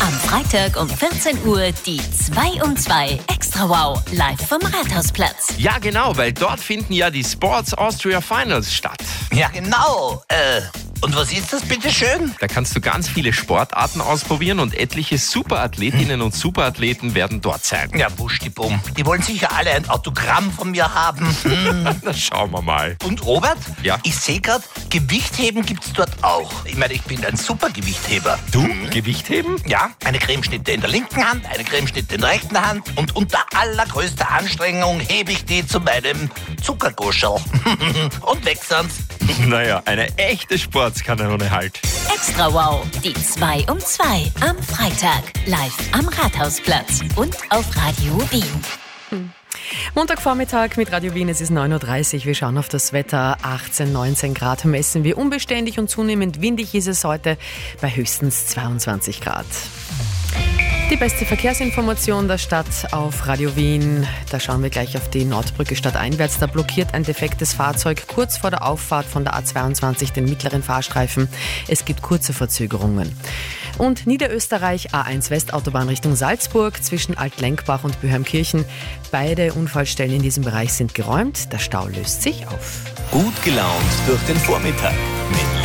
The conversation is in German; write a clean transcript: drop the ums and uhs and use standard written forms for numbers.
Am Freitag um 14 Uhr die 2 um 2 Extra Wow live vom Rathausplatz. Ja, genau, weil dort finden ja die Sports Austria Finals statt. Ja, genau. Und was ist das, bitteschön? Da kannst du ganz viele Sportarten ausprobieren und etliche Superathletinnen und Superathleten werden dort sein. Ja, wuschdibumm. Die wollen sicher alle ein Autogramm von mir haben. Na, schauen wir mal. Und Robert? Ja? Ich sehe gerade, Gewichtheben gibt's dort auch. Ich meine, ich bin ein Supergewichtheber. Du? Gewichtheben? Ja, eine Cremeschnitte in der linken Hand, eine Cremeschnitte in der rechten Hand und unter allergrößter Anstrengung hebe ich die zu meinem Zuckerguschel. Und weg sonst. Naja, eine echte Sportskanone halt. Extra Wow, die 2 um 2 am Freitag live am Rathausplatz und auf Radio Wien. Montagvormittag mit Radio Wien, es ist 9.30 Uhr. Wir schauen auf das Wetter. 18, 19 Grad messen wir. Unbeständig und zunehmend windig ist es heute bei höchstens 22 Grad. Die beste Verkehrsinformation der Stadt auf Radio Wien. Da schauen wir gleich auf die Nordbrücke stadteinwärts. Da blockiert ein defektes Fahrzeug kurz vor der Auffahrt von der A22 den mittleren Fahrstreifen. Es gibt kurze Verzögerungen. Und Niederösterreich, A1 Westautobahn Richtung Salzburg zwischen Altlenkbach und Böheimkirchen. Beide Unfallstellen in diesem Bereich sind geräumt. Der Stau löst sich auf. Gut gelaunt durch den Vormittag mit